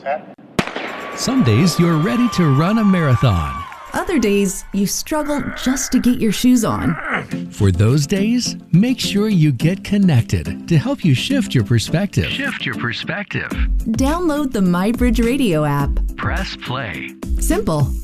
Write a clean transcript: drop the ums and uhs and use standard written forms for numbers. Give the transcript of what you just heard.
set. Some days you're ready to run a marathon. Other days, you struggle just to get your shoes on. For those days, make sure you get connected to help you shift your perspective. Download the MyBridge Radio app. Press play. Simple.